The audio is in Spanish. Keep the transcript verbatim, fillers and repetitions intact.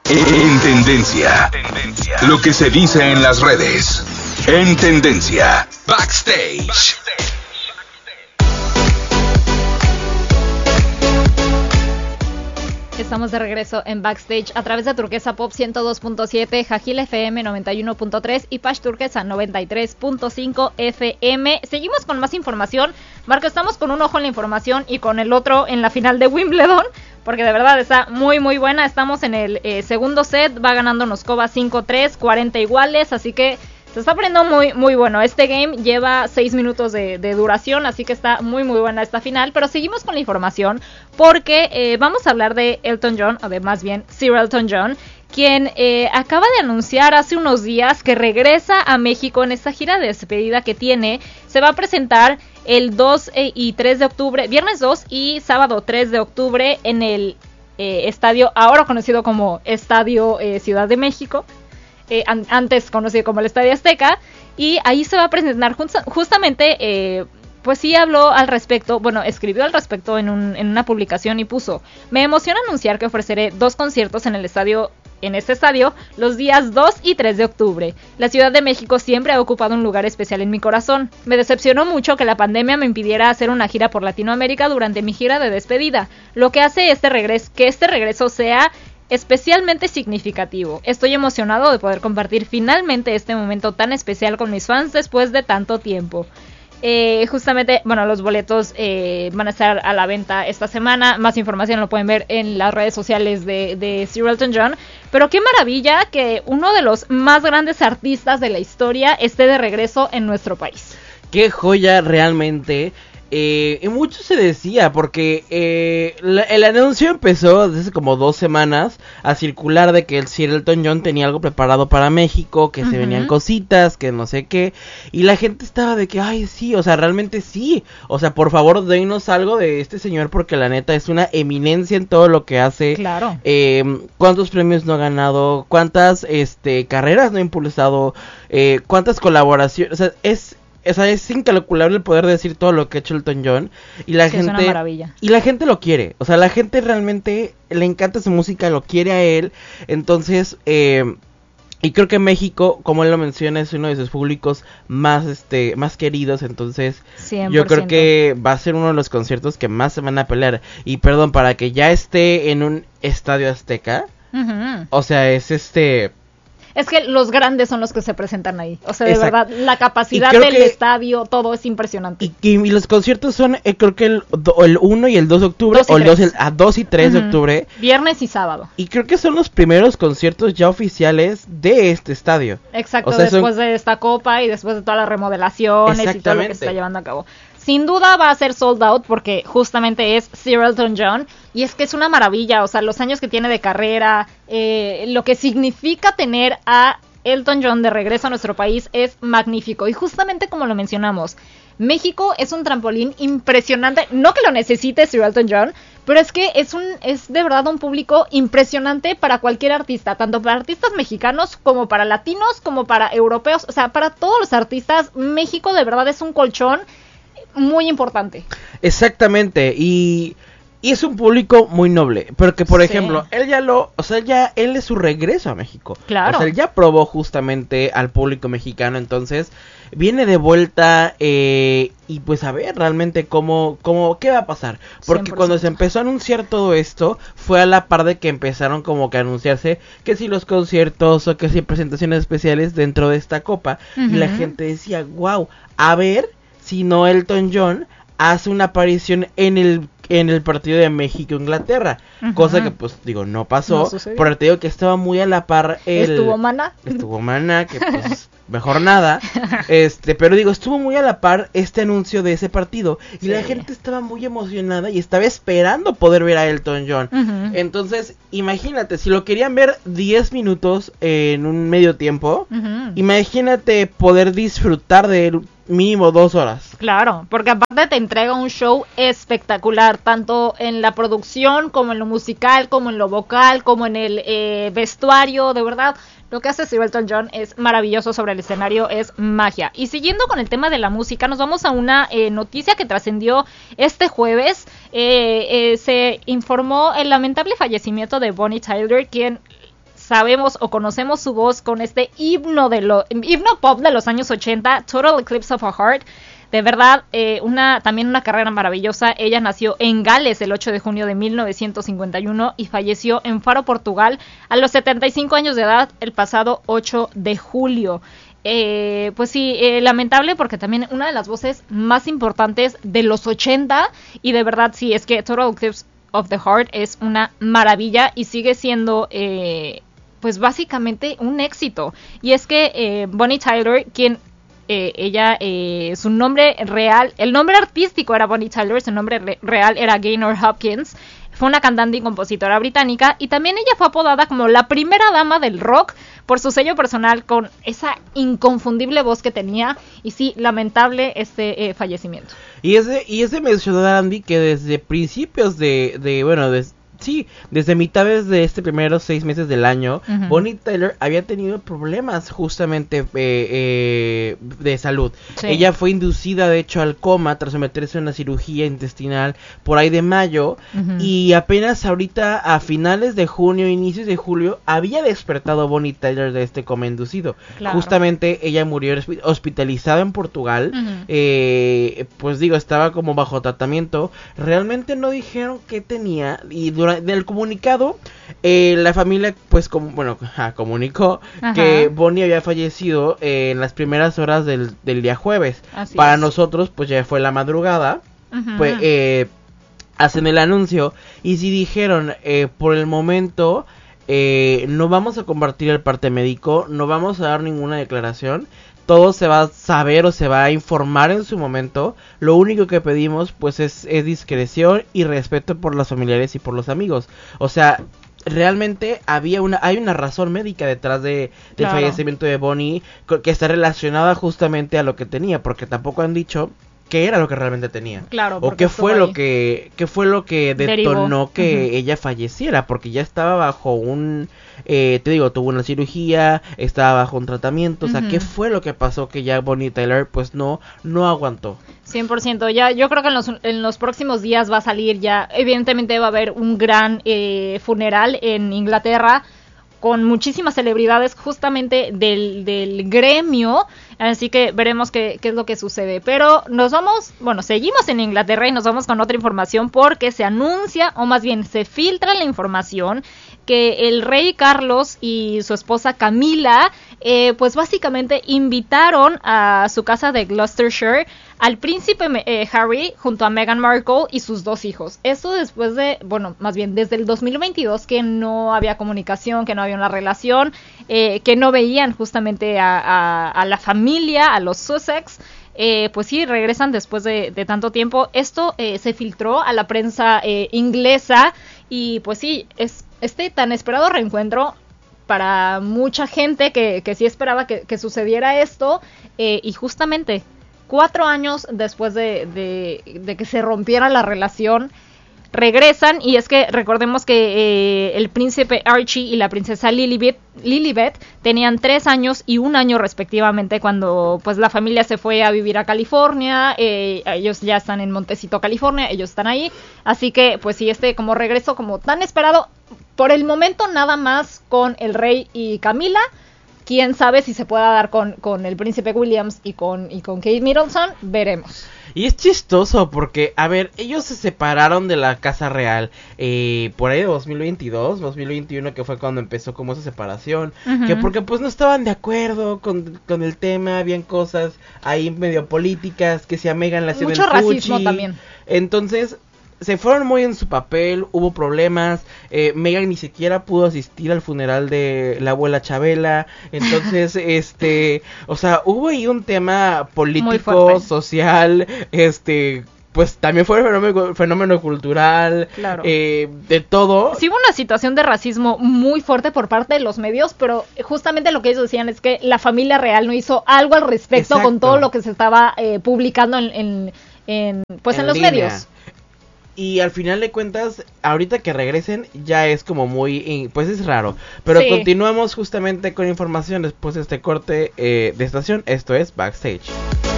En tendencia. Lo que se dice en las redes. En tendencia. Backstage. Estamos de regreso en Backstage a través de Turquesa Pop ciento dos punto siete, Jajil F M noventa y uno punto tres y Pash Turquesa noventa y tres punto cinco F M. Seguimos con más información. Marco, estamos con un ojo en la información y con el otro en la final de Wimbledon, porque de verdad está muy muy buena. Estamos en el eh, segundo set, va ganando Noskova cinco tres, cuarenta iguales, así que se está poniendo muy muy bueno. Este game lleva seis minutos de, de duración, así que está muy muy buena esta final. Pero seguimos con la información porque eh, vamos a hablar de Elton John, o de más bien Sir Elton John, quien eh, acaba de anunciar hace unos días que regresa a México en esta gira de despedida que tiene. Se va a presentar el dos y tres de octubre, viernes dos y sábado tres de octubre en el eh, estadio, ahora conocido como Estadio eh, Ciudad de México. Eh, an- antes conocido como el Estadio Azteca, y ahí se va a presentar just- justamente, eh, pues sí habló al respecto, bueno, escribió al respecto en, un, en una publicación y puso: me emociona anunciar que ofreceré dos conciertos en el estadio, en este estadio, los días dos y tres de octubre. La Ciudad de México siempre ha ocupado un lugar especial en mi corazón. Me decepcionó mucho que la pandemia me impidiera hacer una gira por Latinoamérica durante mi gira de despedida, lo que hace este regreso, que este regreso sea especialmente significativo. Estoy emocionado de poder compartir finalmente este momento tan especial con mis fans después de tanto tiempo. Eh, justamente, bueno, los boletos eh, van a estar a la venta esta semana. Más información lo pueden ver en las redes sociales de, de Sir Elton John. Pero qué maravilla que uno de los más grandes artistas de la historia esté de regreso en nuestro país. Qué joya realmente. Eh, y mucho se decía porque eh, la, el anuncio empezó desde hace como dos semanas a circular de que el Sir Elton John tenía algo preparado para México, que uh-huh. se venían cositas, que no sé qué, y la gente estaba de que, ay sí, o sea, realmente sí, o sea, por favor denos algo de este señor porque la neta es una eminencia en todo lo que hace. Claro. Eh, cuántos premios no ha ganado, cuántas este carreras no ha impulsado, eh, cuántas colaboraciones, o sea, es... O sea, es incalculable el poder decir todo lo que ha hecho Elton John. Y la sí, gente. Es una maravilla. Y la gente lo quiere. O sea, la gente realmente le encanta su música, lo quiere a él. Entonces, eh, y creo que México, como él lo menciona, es uno de sus públicos más este más queridos. Entonces, cien por ciento. Yo creo que va a ser uno de los conciertos que más se van a pelear. Y perdón, para que ya esté en un estadio Azteca. Uh-huh. O sea, es este. Es que los grandes son los que se presentan ahí. O sea, de Exacto. verdad, la capacidad del que, estadio, todo es impresionante. Y, y, y los conciertos son, eh, creo que el, el uno y el dos de octubre, o el dos, el, a dos y tres uh-huh. de octubre. Viernes y sábado. Y creo que son los primeros conciertos ya oficiales de este estadio. Exacto, o sea, después son... de esta copa y después de todas las remodelaciones y todo lo que se está llevando a cabo. Sin duda va a ser sold out porque justamente es Sir Elton John y es que es una maravilla, o sea, los años que tiene de carrera, eh, lo que significa tener a Elton John de regreso a nuestro país es magnífico. Y justamente como lo mencionamos, México es un trampolín impresionante, no que lo necesite Sir Elton John, pero es que es un es de verdad un público impresionante para cualquier artista, tanto para artistas mexicanos como para latinos, como para europeos, o sea, para todos los artistas, México de verdad es un colchón muy importante. Exactamente, y, y es un público muy noble, porque por sí. ejemplo, él ya lo, o sea, ya él es su regreso a México. Claro. O sea, él ya probó justamente al público mexicano, entonces viene de vuelta eh, y pues a ver realmente cómo, cómo, qué va a pasar. Porque cien por ciento. Cuando se empezó a anunciar todo esto, fue a la par de que empezaron como que a anunciarse que si los conciertos o que si presentaciones especiales dentro de esta copa. Uh-huh. Y la gente decía, wow, a ver si no Elton John hace una aparición en el en el partido de México-Inglaterra, uh-huh. cosa que pues digo no pasó, no pero te digo que estaba muy a la par el, estuvo Maná estuvo Maná que pues mejor nada, este, pero digo estuvo muy a la par este anuncio de ese partido y sí. la gente estaba muy emocionada y estaba esperando poder ver a Elton John, uh-huh. entonces imagínate si lo querían ver diez minutos en un medio tiempo, uh-huh. imagínate poder disfrutar de él mínimo dos horas. Claro, porque aparte te entrega un show espectacular, tanto en la producción, como en lo musical, como en lo vocal, como en el eh, vestuario, de verdad. Lo que hace Sir Elton John es maravilloso sobre el escenario, es magia. Y siguiendo con el tema de la música, nos vamos a una eh, noticia que trascendió este jueves. Eh, eh, se informó el lamentable fallecimiento de Bonnie Tyler, quien sabemos o conocemos su voz con este himno de lo, himno pop de los años ochenta, Total Eclipse of a Heart. De verdad, eh, una también una carrera maravillosa. Ella nació en Gales el ocho de junio de mil novecientos cincuenta y uno y falleció en Faro, Portugal, a los setenta y cinco años de edad el pasado ocho de julio. Eh, pues sí, eh, lamentable porque también una de las voces más importantes de los ochenta, y de verdad sí, es que Total Eclipse of the Heart es una maravilla y sigue siendo eh, pues básicamente un éxito. Y es que eh, Bonnie Tyler, quien Eh, ella, eh, su nombre real, el nombre artístico era Bonnie Tyler, su nombre re- real era Gaynor Hopkins, fue una cantante y compositora británica, y también ella fue apodada como la primera dama del rock por su sello personal con esa inconfundible voz que tenía. Y sí, lamentable este eh, fallecimiento. Y es de, y es de mencionar, Andy, que desde principios de, de bueno, de, sí, desde mitades de este primeros seis meses del año, uh-huh. Bonnie Tyler había tenido problemas justamente eh, eh, de salud. Sí. Ella fue inducida, de hecho, al coma tras someterse a una cirugía intestinal por ahí de mayo, uh-huh. y apenas ahorita a finales de junio, inicios de julio, había despertado Bonnie Tyler de este coma inducido. Claro. Justamente ella murió hospitalizada en Portugal, uh-huh. eh, pues digo, estaba como bajo tratamiento. Realmente no dijeron qué tenía, y durante del comunicado, eh, la familia, pues, como, bueno, ja, comunicó Ajá. que Bonnie había fallecido eh, en las primeras horas del, del día jueves. Así Para es. nosotros, pues, ya fue la madrugada, Ajá. pues, eh, hacen el anuncio, y sí dijeron, eh, por el momento, eh, no vamos a compartir el parte médico, no vamos a dar ninguna declaración, todo se va a saber o se va a informar en su momento. Lo único que pedimos pues es, es discreción y respeto por los familiares y por los amigos. O sea, realmente había una hay una razón médica detrás de del claro. fallecimiento de Bonnie, que está relacionada justamente a lo que tenía, porque tampoco han dicho qué era lo que realmente tenía. Claro, o qué fue ahí. lo que qué fue lo que detonó Derivó. que uh-huh. ella falleciera, porque ya estaba bajo un eh, te digo, tuvo una cirugía, estaba bajo un tratamiento, uh-huh. o sea, qué fue lo que pasó que ya Bonnie Tyler pues no no aguantó. cien por ciento, ya yo creo que en los en los próximos días va a salir ya, evidentemente va a haber un gran eh, funeral en Inglaterra con muchísimas celebridades justamente del, del gremio, así que veremos qué, qué es lo que sucede. Pero nos vamos, bueno, seguimos en Inglaterra y nos vamos con otra información, porque se anuncia, o más bien se filtra la información, que el rey Carlos y su esposa Camila, eh, pues básicamente invitaron a su casa de Gloucestershire al príncipe eh, Harry junto a Meghan Markle y sus dos hijos. Esto después de, bueno, más bien desde el dos mil veintidós, que no había comunicación, que no había una relación, eh, que no veían justamente a, a, a la familia, a los Sussex. Eh, pues sí, regresan después de, de tanto tiempo. Esto eh, se filtró a la prensa eh, inglesa, y pues sí, es este tan esperado reencuentro para mucha gente que, que sí esperaba que, que sucediera esto, eh, y justamente cuatro años después de, de, de que se rompiera la relación, regresan. Y es que recordemos que eh, el príncipe Archie y la princesa Lilibet, Lilibet tenían tres años y un año respectivamente cuando pues la familia se fue a vivir a California. Eh, ellos ya están en Montecito, California, ellos están ahí, así que pues sí, este como regreso como tan esperado, por el momento nada más con el rey y Camila. Quién sabe si se pueda dar con, con el príncipe Williams y con, y con Kate Middleton, veremos. Y es chistoso porque, a ver, ellos se separaron de la Casa Real eh, por ahí de dos mil veintidós, dos mil veintiuno, que fue cuando empezó como esa separación. Uh-huh. Que porque pues no estaban de acuerdo con, con el tema, habían cosas ahí medio políticas, que si a Meghan la hacían mucho racismo Fuchi. También. Entonces se fueron muy en su papel, hubo problemas, eh, Meghan ni siquiera pudo asistir al funeral de la abuela Chabela, entonces, este, o sea, hubo ahí un tema político, social, este, pues también fue un fenómeno, fenómeno cultural, claro. eh, de todo. Sí hubo una situación de racismo muy fuerte por parte de los medios, pero justamente lo que ellos decían es que la familia real no hizo algo al respecto. Exacto. Con todo lo que se estaba eh, publicando en, en, en, pues en, en los línea. medios. Y al final de cuentas, ahorita que regresen, ya es como muy, pues es raro. Pero sí. Continuamos justamente con información después de este corte eh, de estación. Esto es Backstage.